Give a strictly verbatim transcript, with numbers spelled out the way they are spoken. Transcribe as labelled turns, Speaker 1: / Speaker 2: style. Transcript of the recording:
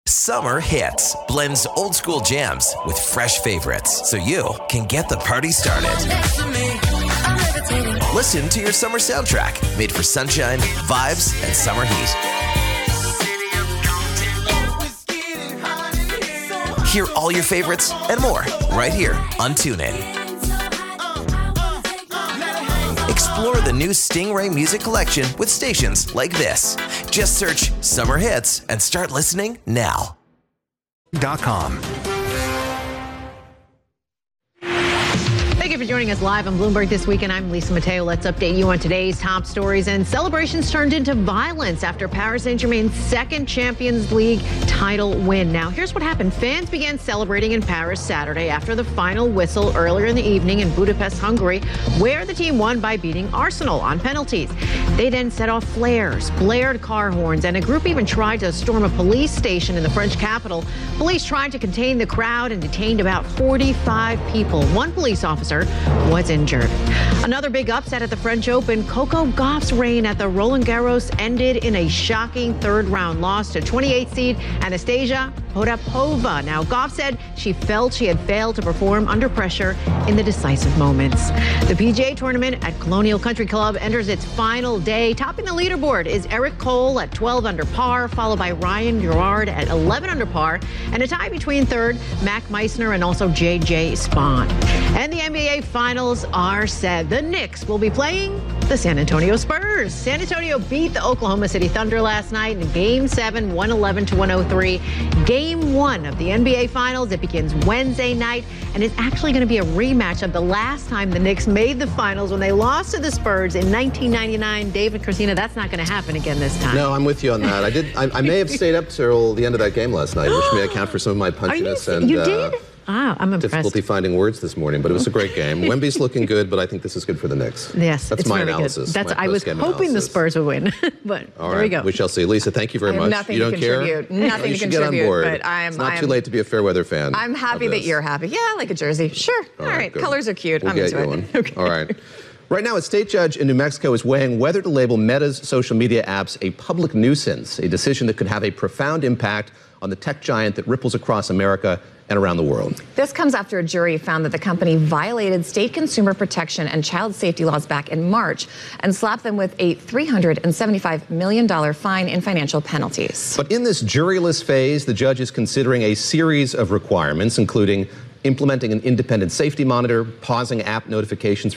Speaker 1: Summer Hits blends old school jams with fresh favorites so you can get the party started. Listen to your summer soundtrack made for sunshine, vibes, and summer heat. Hear all your favorites and more right here on TuneIn. Explore the new Stingray music collection with stations like this. Just search Summer Hits and start listening now.
Speaker 2: Dot com.
Speaker 3: Thank you for joining us live on Bloomberg This Week, and I'm Lisa Mateo. Let's update you on today's top stories. And celebrations turned into violence after Paris Saint-Germain's second Champions League title win. Now, here's what happened. Fans began celebrating in Paris Saturday after the final whistle earlier in the evening in Budapest, Hungary, where the team won by beating Arsenal on penalties. They then set off flares, blared car horns, and a group even tried to storm a police station in the French capital. Police tried to contain the crowd and detained about forty-five people. One police officer was injured. Another big upset at the French Open. Coco Gauff's reign at the Roland Garros ended in a shocking third-round loss to twenty-eighth seed Anastasia Potapova. Now, Gauff said she felt she had failed to perform under pressure in the decisive moments. The P G A tournament at Colonial Country Club enters its final day. Topping the leaderboard is Eric Cole at twelve under par, followed by Ryan Gerard at eleven under par, and a tie between third, Mac Meissner, and also J J Spaun. And the N B A Finals are set. The Knicks will be playing the San Antonio Spurs. San Antonio beat the Oklahoma City Thunder last night in Game seven, one eleven to one oh three. Game one of the N B A Finals. It begins Wednesday night, and it's actually going to be a rematch of the last time the Knicks made the finals when they lost to the Spurs in nineteen ninety-nine. David, Christina, that's not going to happen again this time.
Speaker 4: No, I'm with you on that. I did. I, I may have stayed up till the end of that game last night, which may account for some of my punchiness.
Speaker 3: You,
Speaker 4: and
Speaker 3: you
Speaker 4: uh,
Speaker 3: did? Ah, I'm impressed.
Speaker 4: Difficulty finding words this morning, but it was a great game. Wemby's looking good, but I think this is good for the Knicks.
Speaker 3: Yes,
Speaker 4: that's
Speaker 3: it's
Speaker 4: my
Speaker 3: very
Speaker 4: analysis.
Speaker 3: Good. That's
Speaker 4: my
Speaker 3: I was hoping
Speaker 4: analysis.
Speaker 3: the Spurs would win, but
Speaker 4: All
Speaker 3: there
Speaker 4: right,
Speaker 3: we go.
Speaker 4: We shall see. Lisa, thank you very
Speaker 5: I have
Speaker 4: much.
Speaker 5: nothing
Speaker 4: you
Speaker 5: to
Speaker 4: don't care?
Speaker 5: contribute. Nothing
Speaker 4: you
Speaker 5: to
Speaker 4: should
Speaker 5: contribute.
Speaker 4: Get on board.
Speaker 5: But I'm.
Speaker 4: It's not
Speaker 5: I'm,
Speaker 4: too late to be a fair weather fan.
Speaker 5: I'm happy that you're happy. Yeah, I like a jersey. Sure. All, All right.
Speaker 4: Good.
Speaker 5: Colors are cute.
Speaker 4: We'll
Speaker 5: I'm
Speaker 4: get
Speaker 5: into
Speaker 4: you
Speaker 5: it.
Speaker 4: one.
Speaker 5: Okay.
Speaker 4: All right. Right now, a state judge in New Mexico is weighing whether to label Meta's social media apps a public nuisance, a decision that could have a profound impact on the tech giant that ripples across America and around the world.
Speaker 5: This comes after a jury found that the company violated state consumer protection and child safety laws back in March and slapped them with a three hundred seventy-five million dollars fine in financial penalties.
Speaker 4: But in this juryless phase, the judge is considering a series of requirements, including implementing an independent safety monitor, pausing app notifications